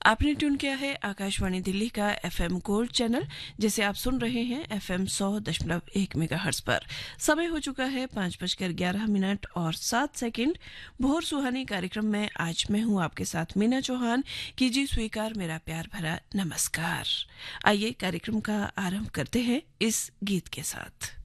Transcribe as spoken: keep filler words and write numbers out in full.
आपने ट्यून किया है आकाशवाणी दिल्ली का एफएम गोल्ड चैनल, जिसे आप सुन रहे हैं एफएम सौ दशमलव एक मेगाहर्ट्ज पर। समय हो चुका है पाँच बजकर ग्यारह मिनट और सात सेकंड। भोर सुहानी कार्यक्रम में आज मैं हूं आपके साथ मीना चौहान। कीजिए स्वीकार मेरा प्यार भरा नमस्कार। आइए कार्यक्रम का आरंभ करते हैं इस गीत के साथ।